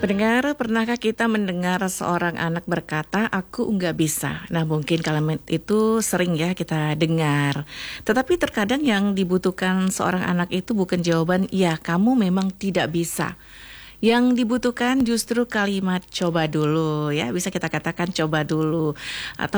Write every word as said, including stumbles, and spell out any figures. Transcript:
Pendengar, pernahkah kita mendengar seorang anak berkata, aku enggak bisa? Nah, mungkin kalimat itu sering ya kita dengar. Tetapi terkadang yang dibutuhkan seorang anak itu bukan jawaban, ya kamu memang tidak bisa. Yang dibutuhkan justru kalimat coba dulu ya, bisa kita katakan coba dulu. Atau